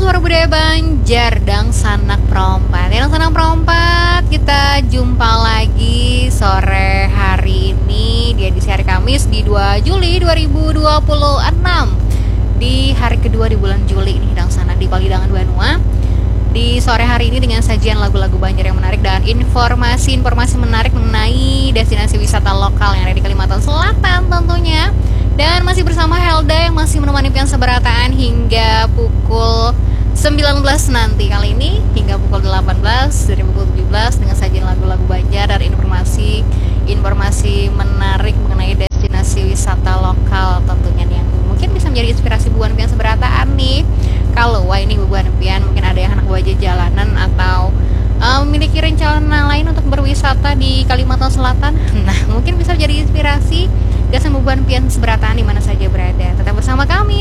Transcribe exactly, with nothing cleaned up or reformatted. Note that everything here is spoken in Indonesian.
Suara Budaya Banjar, Dang Sanak Perompat. Ya, Dang Sanak Perompat, kita jumpa lagi sore hari ini di edisi hari Kamis di dua Juli dua ribu dua puluh enam. Di hari kedua di bulan Juli ini Dang Sanak di Palidangan Banua. Di sore hari ini dengan sajian lagu-lagu Banjar yang menarik dan informasi-informasi menarik mengenai destinasi wisata lokal yang ada di Kalimantan Selatan tentunya. Dan masih bersama Helda yang masih menemani pian seberataan hingga pukul sembilan belas nanti. Kali ini hingga pukul delapan belas dari pukul tujuh belas dengan sajian lagu-lagu Banjar dan informasi informasi menarik mengenai destinasi wisata lokal tentunya yang mungkin bisa menjadi inspirasi buan pian seberataan nih. Kalau wah ini buan pian mungkin ada yang anak wajah jalanan atau uh, memiliki rencana lain untuk berwisata di Kalimantan Selatan. Nah, mungkin bisa menjadi inspirasi gasan beban pian seberataan di mana saja berada. Tetap bersama kami